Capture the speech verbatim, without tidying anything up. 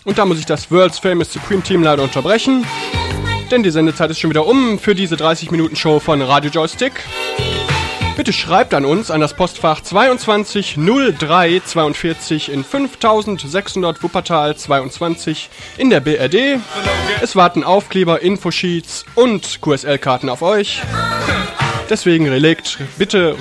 Und da muss ich das World's Famous Supreme Team leider unterbrechen, denn die Sendezeit ist schon wieder um für diese dreißig Minuten Show von Radio Joystick. Bitte schreibt an uns an das Postfach zweiundzwanzig null drei zweiundvierzig in fünftausendsechshundert Wuppertal zweiundzwanzig in der B R D. Es warten Aufkleber, Infosheets und Q S L-Karten auf euch. Deswegen relegt bitte